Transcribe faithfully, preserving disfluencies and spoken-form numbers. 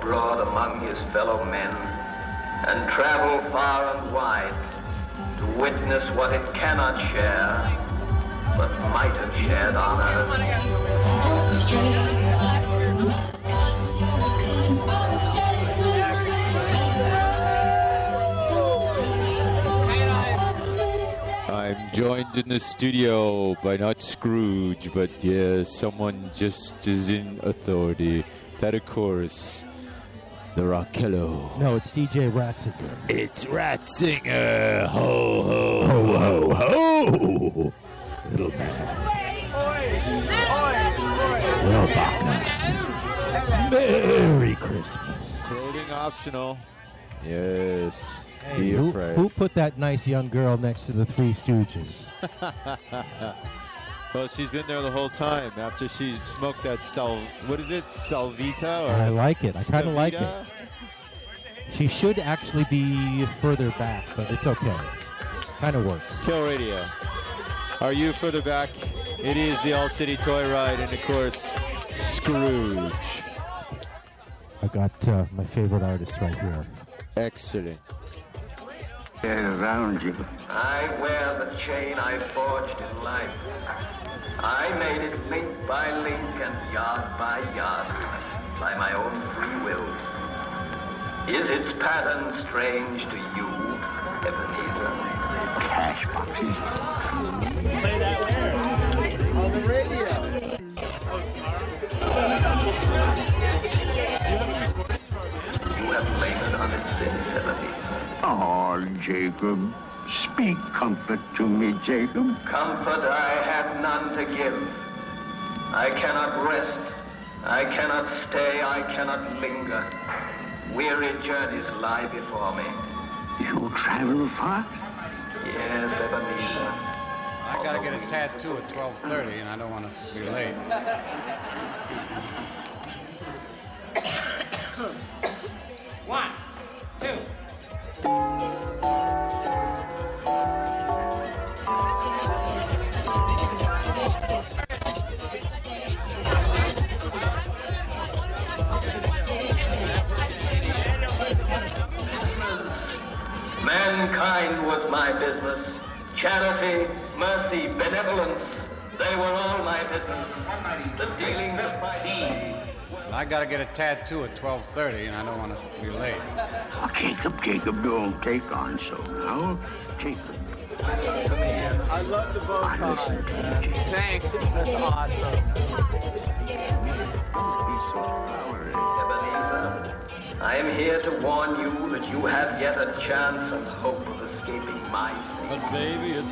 abroad among his fellow men and travel far and wide to witness what it cannot share, but might have shared on earth. I'm joined in the studio by not Scrooge, but yeah, someone just as in authority. That, of course, the Rockello. No, it's D J Ratzinger. It's Ratzinger. Ho, ho, ho, ho, ho. Little man. Well, Baka. Merry Christmas. Clothing optional. Yes. Hey, Be who, afraid. who put that nice young girl next to the Three Stooges? Well, she's been there the whole time after she smoked that Sal... What is it? Salvita? Or I like it. I kind of like it. Stavita? She should actually be further back, but it's okay. Kind of works. Kill Radio. Are you further back? It is the All City Toy Ride, and of course, Scrooge. I got uh, my favorite artist right here. Excellent. Around you. I wear the chain I forged in life. I made it link by link and yard by yard by my own free will. Is its pattern strange to you, Ebenezer? Cash boxes. Play that where? On the radio. You have labored on its sin, Ebenezer. Oh, Jacob. Speak comfort to me, Jacob. Comfort I have none to give. I cannot rest. I cannot stay. I cannot linger. Weary journeys lie before me. You travel fast? Yes, Ebenezer. I gotta get a tattoo at twelve thirty, and I don't want to be late. One, two. Mankind was my business. Charity, mercy, benevolence, they were all my business. The dealings of my deeds. I gotta get a tattoo at twelve thirty, and I don't want to be late. Oh, Jacob, Jacob, don't take on so now. Jacob. I love the bow I tie. listen to you, Jacob. Thanks. That's awesome. Don't be so flowery. Ebenezer, I am here to warn you that you have yet a chance and hope of escaping my fate. But baby, it's